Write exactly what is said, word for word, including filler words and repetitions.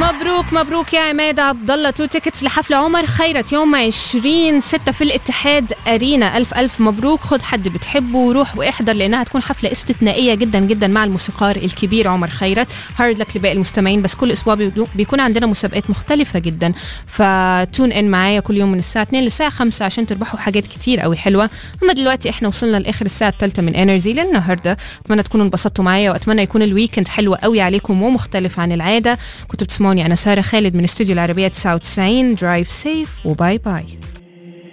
مبروك مبروك يا عماد عبد الله، تو تيكتس لحفل عمر خيرت يوم عشرين ستة في الاتحاد أرينا. ألف ألف مبروك، خد حد بتحبه وروح واحضر لأنها هتكون حفلة استثنائية جدا جدا مع الموسيقار الكبير عمر خيرت. هارد لك لباقي المستمعين، بس كل أسبوع بيكون عندنا مسابقات مختلفة جدا، فتون إن معايا كل يوم من الساعة اثنين للساعة خمسة عشان تربحوا حاجات كتير قوي حلوة. أما دلوقتي إحنا وصلنا لآخر الساعة الثالثة من انرجي للنهاردة. أتمنى تكونوا انبسطتوا معايا، وأتمنى يكون الويكند حلو قوي عليكم ومختلف عن العادة. كنتوا بتسمعوني أنا سارة خالد من استوديو العربية تسعة وتسعين. درايف سيف وباي باي.